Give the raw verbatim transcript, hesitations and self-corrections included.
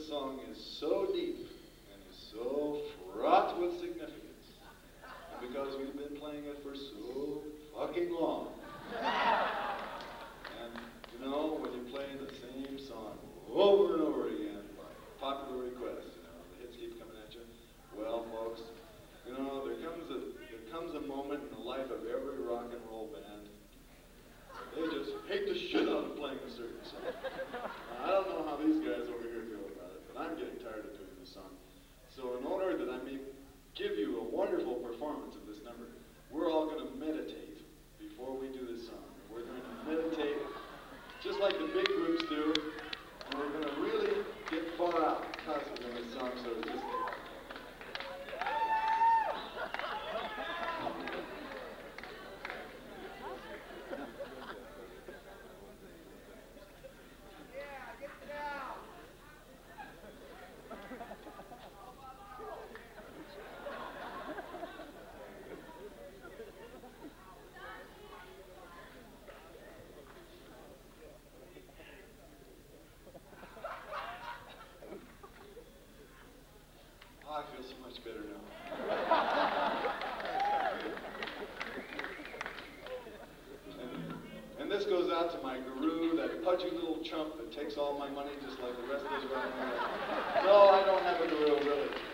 song is so deep and is so fraught with significance, and because we've been playing it for so fucking long. And, you know, when you play the same song over and over again by popular request, you know, the hits keep coming at you. Well, folks, you know, there comes a there comes a moment in the life of every rock and roll band. They just hate the shit out of playing a certain song. Now, I don't know how these guys over here feel about it, but I'm getting tired of doing this song. So in order that I may give you a wonderful performance of this number, we're all going to meditate before we do this song. We're going to meditate just like the big groups do, and we're going to really get far out because of this song, so it's just... I feel so much better now. and, and this goes out to my guru, that pudgy little chump that takes all my money just like the rest of us right now. No, I don't have a guru, really.